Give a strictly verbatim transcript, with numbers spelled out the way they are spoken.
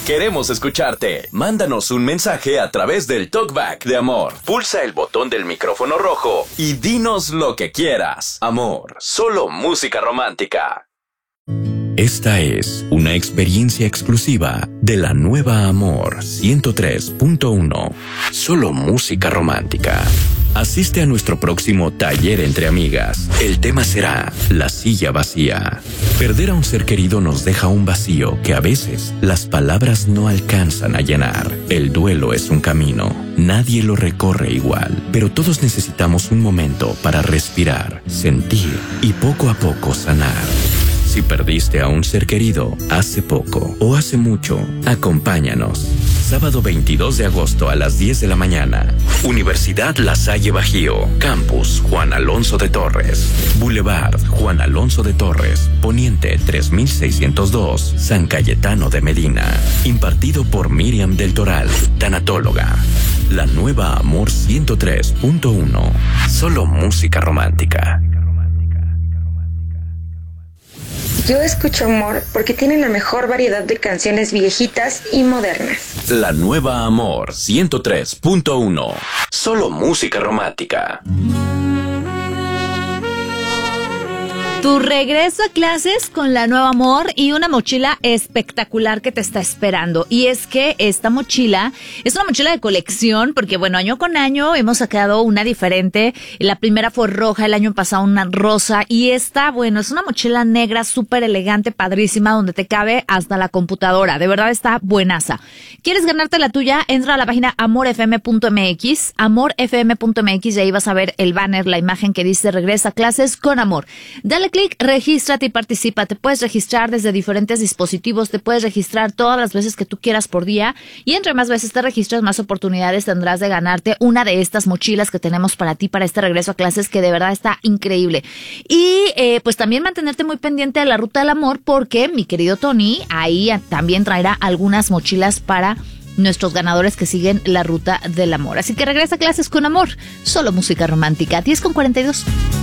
Queremos escucharte. Mándanos un mensaje a través del Talkback de Amor. Pulsa el botón del micrófono rojo y dinos lo que quieras. Amor, solo música romántica. Esta es una experiencia exclusiva de la nueva Amor ciento tres punto uno. Solo música romántica. Asiste a nuestro próximo taller entre amigas. El tema será la silla vacía. Perder a un ser querido nos deja un vacío que a veces las palabras no alcanzan a llenar. El duelo es un camino. Nadie lo recorre igual, pero todos necesitamos un momento para respirar, sentir y poco a poco sanar. Si perdiste a un ser querido hace poco o hace mucho, acompáñanos. Sábado veintidós de agosto a las diez de la mañana. Universidad La Salle Bajío. Campus Juan Alonso de Torres. Boulevard Juan Alonso de Torres. Poniente tres mil seiscientos dos. San Cayetano de Medina. Impartido por Miriam del Toral, tanatóloga. La nueva Amor ciento tres punto uno. Solo música romántica. Yo escucho Amor porque tiene la mejor variedad de canciones viejitas y modernas. La nueva Amor ciento tres punto uno. Solo música romántica. Tu regreso a clases con la nueva Amor y una mochila espectacular que te está esperando. Y es que esta mochila es una mochila de colección porque, bueno, año con año hemos sacado una diferente. La primera fue roja, el año pasado una rosa. Y esta, bueno, es una mochila negra súper elegante, padrísima, donde te cabe hasta la computadora. De verdad está buenaza. ¿Quieres ganarte la tuya? Entra a la página amor f m punto m x, amor f m punto m x, y ahí vas a ver el banner, la imagen que dice regresa a clases con Amor. Dale clic, regístrate y participa. Te puedes registrar desde diferentes dispositivos, te puedes registrar todas las veces que tú quieras por día, y entre más veces te registras, más oportunidades tendrás de ganarte una de estas mochilas que tenemos para ti para este regreso a clases, que de verdad está increíble. Y eh, pues también mantenerte muy pendiente de la Ruta del Amor, porque mi querido Tony ahí también traerá algunas mochilas para nuestros ganadores que siguen la Ruta del Amor. Así que regresa a clases con Amor, solo música romántica. diez con cuarenta y dos.